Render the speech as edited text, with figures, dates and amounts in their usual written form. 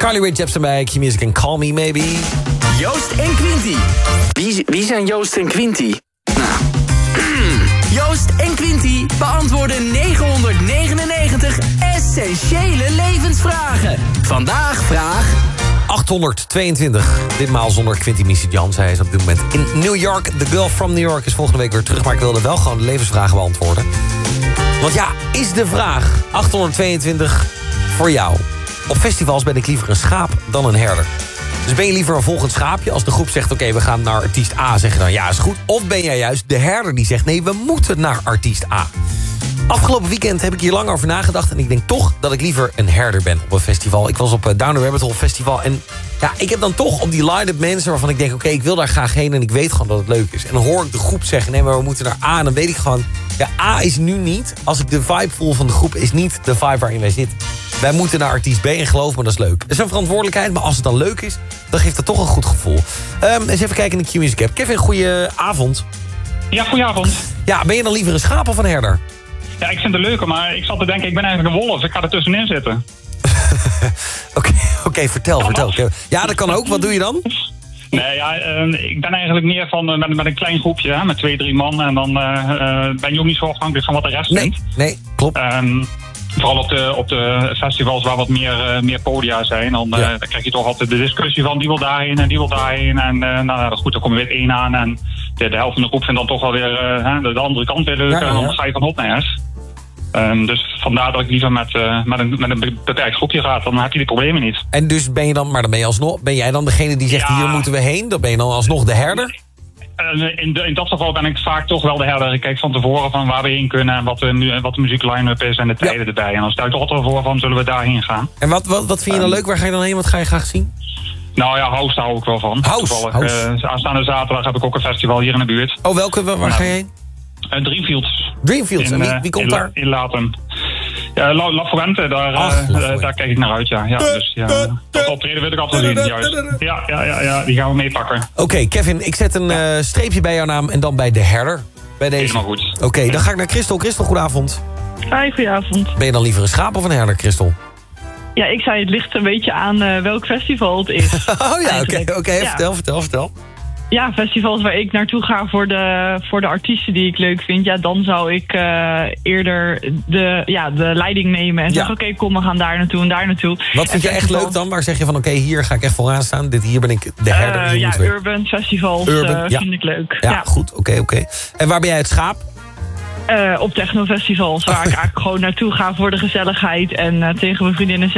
Carly Rae Jepsen bij Q-Music en Call Me Maybe. Joost en Quinty. Wie zijn Joost en Quinty? Nou. Joost en Quinty beantwoorden 999 essentiële levensvragen. Vandaag vraag 822. Ditmaal zonder Quinty Misijan. Zij is op dit moment in New York. The Girl from New York is volgende week weer terug. Maar ik wilde wel gewoon de levensvragen beantwoorden. Want ja, is de vraag 822 voor jou. Op festivals ben ik liever een schaap dan een herder. Dus ben je liever een volgend schaapje? Als de groep zegt, oké, we gaan naar artiest A, zeg je dan ja, is goed. Of ben jij juist de herder die zegt, nee, we moeten naar artiest A. Afgelopen weekend heb ik hier lang over nagedacht. En ik denk toch dat ik liever een herder ben op een festival. Ik was op Down the Rabbit Hole Festival. En ja, ik heb dan toch op die line-up mensen waarvan ik denk, oké, ik wil daar graag heen. En ik weet gewoon dat het leuk is. En dan hoor ik de groep zeggen, nee, maar we moeten naar A. En dan weet ik gewoon, ja, A is nu niet. Als ik de vibe voel van de groep, is niet de vibe waarin wij zitten. Wij moeten naar artiest B en geloof me, dat is leuk. Dat is een verantwoordelijkheid, maar als het dan leuk is, dan geeft het toch een goed gevoel. Eens even kijken in de Q-Music app. Kevin, goeie avond. Ja, goedenavond. Ja, ben je dan liever een schaap of een herder? Ja, ik vind het leuker, maar ik zat te denken, ik ben eigenlijk een wolf. Ik ga er tussenin zitten. Oké, vertel. Ja, dat kan ook. Wat doe je dan? Nee, ja, ik ben eigenlijk meer van met een klein groepje, hè, met 2-3 man. En dan ben je ook niet zo afhankelijk van wat de rest vindt. Nee, klopt. Vooral op de festivals waar wat meer podia zijn. Dan krijg je toch altijd de discussie van die wil daarheen en die wil daarheen. En nou goed, dan kom je weer 1 aan. En de helft van de groep vindt dan toch wel weer de andere kant weer leuk. Ja. En dan ga je van op naar huis. Dus vandaar dat ik liever met een beperkt groepje ga. Dan heb je die problemen niet. En dus ben je dan, maar dan ben je alsnog, ben jij dan degene die zegt, hier moeten we heen? Dan ben je dan alsnog de herder? In dat geval ben ik vaak toch wel de herder. Ik kijk van tevoren van waar we heen kunnen en wat de muziekline-up is en de tijden erbij. En dan stel ik toch altijd voor van, zullen we daarheen gaan. En wat vind je dan leuk? Waar ga je dan heen? Wat ga je graag zien? Nou ja, House hou ik wel van. House? Aanstaande zaterdag heb ik ook een festival hier in de buurt. Oh, waar ga je heen? Dreamfields. Dreamfields, en wie komt daar? In Latem. Ja, La Fuente, daar kijk ik naar uit, ja. Dus ja, dat optreden wil ik altijd zien, juist. Ja, die gaan we meepakken. Oké, Kevin, ik zet een streepje bij jouw naam en dan bij de herder. Bij deze. Helemaal goed. Oké, dan ga ik naar Christel. Christel, goedenavond. Hi, goedenavond. Ben je dan liever een schaap of een herder, Christel? Ja, ik zei het ligt een beetje aan welk festival het is. Oh ja, oké. Ja. Vertel. Ja, festivals waar ik naartoe ga voor de artiesten die ik leuk vind. Ja, dan zou ik eerder de leiding nemen en zeggen, oké, kom, we gaan daar naartoe en daar naartoe. Wat vind je echt leuk dan? Waar zeg je van, oké, hier ga ik echt vooraan staan. Hier ben ik de herder. Urban festivals vind ik leuk. Ja, goed, oké. En waar ben jij het schaap? Op technofestivals, waar ik eigenlijk gewoon naartoe ga voor de gezelligheid en tegen mijn vriendinnen